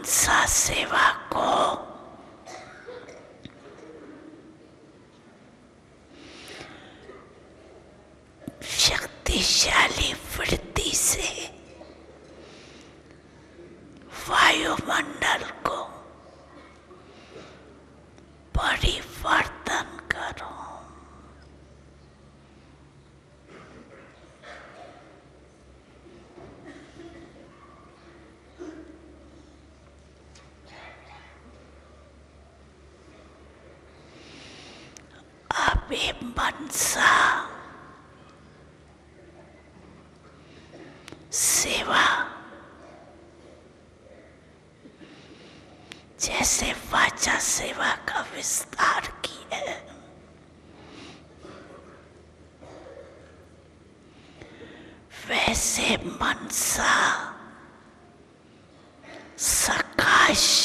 मनसा सेवा को शक्तिशाली वृत्ति से वायुमंडल को परिवर्तन करो। अब ये मनसा सेवा जैसे वाचा सेवा का विस्तार की है, वैसे मनसा सकाश